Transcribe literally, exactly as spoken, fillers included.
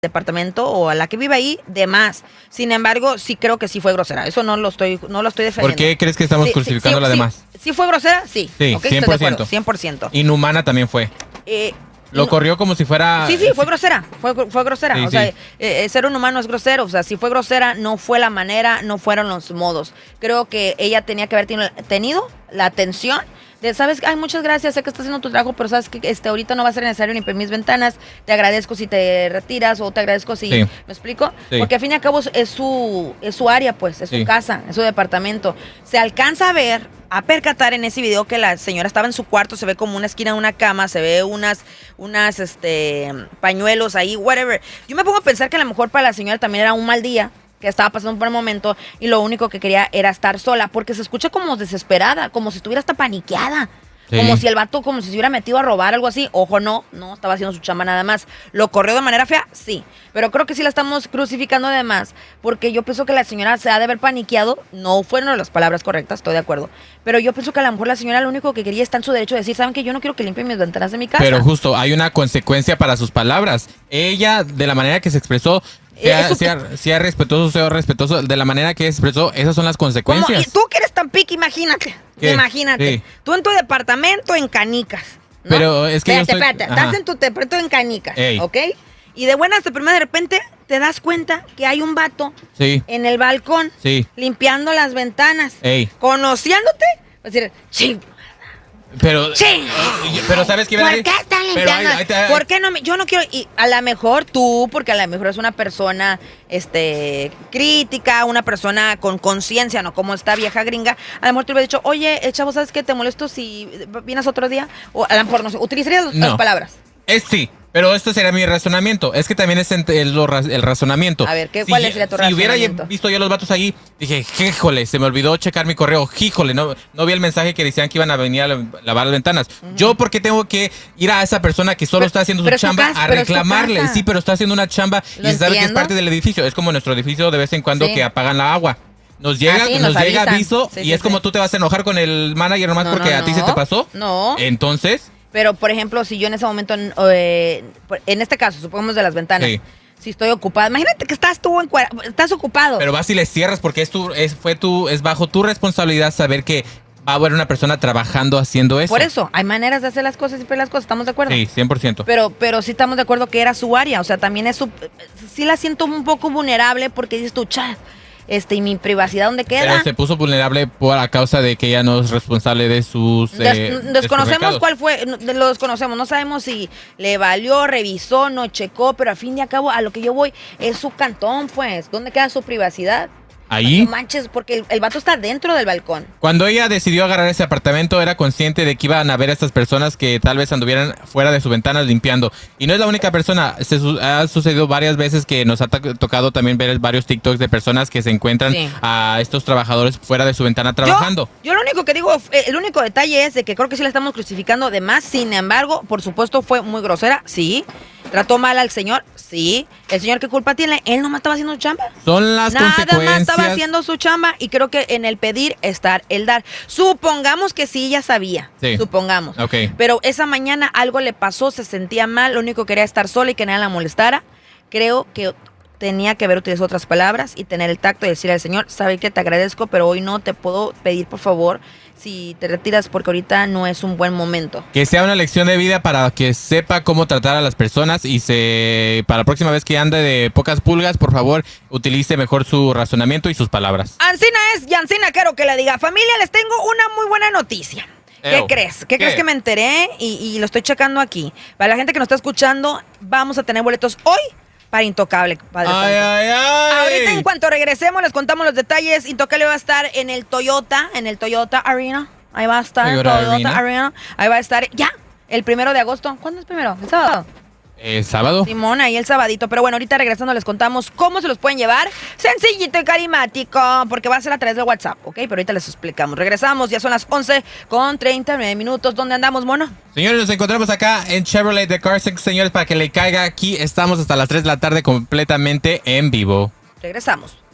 departamento o a la que vive ahí, de más. Sin embargo, sí creo que sí fue grosera. Eso no lo estoy, no lo estoy defendiendo. ¿Por qué crees que estamos sí, crucificando sí, a la sí, demás? ¿Sí fue grosera? Sí. Sí, okay, cien por ciento. cien por ciento. Inhumana también fue. Eh, Lo no, corrió como si fuera... Sí, sí, fue grosera. Fue, fue grosera. Sí, o sí. sea, eh, eh, ser un humano es grosero. O sea, si fue grosera, no fue la manera, no fueron los modos. Creo que ella tenía que haber tenido, tenido la atención de, sabes, ay, muchas gracias, sé que estás haciendo tu trabajo, pero sabes que este, ahorita no va a ser necesario limpiar mis ventanas, te agradezco si te retiras o te agradezco si, Sí. ¿me explico? Sí. Porque al fin y al cabo es su, es su área, pues, es Sí. su casa, es su departamento. Se alcanza a ver, a percatar en ese video que la señora estaba en su cuarto, se ve como una esquina de una cama, se ve unas, unas, este, pañuelos ahí, whatever. Yo me pongo a pensar que a lo mejor para la señora también era un mal día, que estaba pasando por un momento y lo único que quería era estar sola, porque se escucha como desesperada, como si estuviera hasta paniqueada. Sí. Como si el vato, como si se hubiera metido a robar, algo así. Ojo, no, no, estaba haciendo su chamba nada más. ¿Lo corrió de manera fea? Sí. Pero creo que sí la estamos crucificando de más, porque yo pienso que la señora se ha de haber paniqueado. No fueron las palabras correctas, estoy de acuerdo. Pero yo pienso que a lo mejor la señora lo único que quería está en su derecho de decir, ¿saben que yo no quiero que limpien mis ventanas de mi casa? Pero justo, hay una consecuencia para sus palabras. Ella, de la manera que se expresó, sea, Eso, sea, sea respetuoso, sea respetuoso, de la manera que expresó, esas son las consecuencias. ¿Cómo? Y tú que eres tan pique, imagínate. ¿Qué? Imagínate. Sí. Tú en tu departamento en Canicas, ¿no? Pero es que espérate, yo estoy... espérate, estás en tu departamento en Canicas, Ey. ¿ok? Y de buenas de primera de repente te das cuenta que hay un vato Sí. en el balcón Sí. limpiando las ventanas, Ey. conociéndote, vas a decir, ching, Pero, ching. pero ¿sabes qué? ¿Por Valerie? qué están Pero limpiando? ahí- ahí te- ¿Por qué no me, yo no quiero, y a lo mejor tú, porque a lo mejor es una persona este crítica, una persona con conciencia, no como esta vieja gringa, a lo mejor te hubiera dicho, oye, eh, chavo, ¿sabes qué? ¿Te molesto si vienes otro día? O a lo mejor, no sé, utilizarías las No. palabras. Es sí, pero esto sería mi razonamiento. Es que también es ent- el, lo ra- el razonamiento. A ver, ¿qué- Si cuál ye- sería tu Si hubiera razonamiento? visto yo a los vatos ahí, dije, híjole, se me olvidó checar mi correo, híjole, no, no vi el mensaje que decían que iban a venir a la- lavar las ventanas. Uh-huh. Yo, ¿por qué tengo que ir a esa persona que solo Pero- está haciendo pero su es tu chamba casa, a pero es tu reclamarle? casa. Sí, pero está haciendo una chamba Lo y se sabe que es entiendo. parte del edificio. Es como nuestro edificio de vez en cuando Sí. que apagan la agua. Nos llega, Ah, sí, nos nos llega avisan. aviso Sí, y sí, es como sí. tú te vas a enojar con el manager nomás No, porque no, a ti se no. te pasó. No. Entonces... Pero, por ejemplo, si yo en ese momento, eh, en este caso, supongamos de las ventanas, Sí. si estoy ocupada, imagínate que estás tú en cuera- estás ocupado. Pero vas y le cierras porque es tu, es, fue tu, es bajo tu responsabilidad saber que va a haber una persona trabajando haciendo eso. Por eso, hay maneras de hacer las cosas y ver las cosas, ¿estamos de acuerdo? Sí, cien por ciento. Pero, pero sí estamos de acuerdo que era su área, o sea, también es su... Sí la siento un poco vulnerable porque dices tú, cha, este, ¿y mi privacidad dónde queda? Pero se puso vulnerable por a causa de que ella no es responsable de sus... Des- eh, de sus desconocemos recados. cuál fue, no- lo desconocemos, no sabemos si le valió, revisó, no checó, pero al fin y al cabo a lo que yo voy es su cantón, pues, ¿dónde queda su privacidad? Ahí. No manches, porque el, el vato está dentro del balcón. Cuando ella decidió agarrar ese apartamento, era consciente de que iban a ver a estas personas que tal vez anduvieran fuera de su ventana limpiando. Y no es la única persona. Se su- ha sucedido varias veces que nos ha to- tocado también ver varios TikToks de personas que se encuentran Sí. a estos trabajadores fuera de su ventana trabajando. Yo, yo lo único que digo, eh, el único detalle es de que creo que sí la estamos crucificando de más. Sin embargo, por supuesto, fue muy grosera, sí. Trató mal al señor, sí. El señor, ¿qué culpa tiene? Él nomás estaba haciendo su chamba. Son las Nada más consecuencias. estaba haciendo su chamba y creo que en el pedir estar el dar. Supongamos que sí, ella sabía. Sí. Supongamos. Ok. Pero esa mañana algo le pasó, se sentía mal, lo único que quería estar sola y que nadie la molestara. Creo que tenía que haber utilizado otras palabras y tener el tacto de decirle al señor, sabe que te agradezco, pero hoy no te puedo pedir, por favor, si te retiras porque ahorita no es un buen momento. Que sea una lección de vida para que sepa cómo tratar a las personas y se para la próxima vez que ande de pocas pulgas, por favor, utilice mejor su razonamiento y sus palabras. Ancina es y Ancina quiero que le diga, familia, les tengo una muy buena noticia. ¿Qué Eo. crees? ¿Qué, ¿Qué? crees que me enteré? Y, y lo estoy checando aquí. Para la gente que nos está escuchando, vamos a tener boletos hoy para Intocable, Padre Ay, Santo. ay, ay. Ahorita en cuanto regresemos les contamos los detalles. Intocable va a estar en el Toyota, en el Toyota Arena. Ahí va a estar, Toyota Toyota Arena. Arena. Ahí va a estar ya, el primero de agosto. ¿Cuándo es primero? ¿El sábado? Eh, sábado. Simón, ahí el sabadito. Pero bueno, ahorita regresando les contamos cómo se los pueden llevar. Sencillito y carismático, porque va a ser a través de WhatsApp, ¿ok? Pero ahorita les explicamos. Regresamos, ya son las once con treinta y nueve minutos. ¿Dónde andamos, mono? Señores, nos encontramos acá en Chevrolet de Carsex, señores, para que le caiga aquí. Estamos hasta las tres de la tarde completamente en vivo. Regresamos.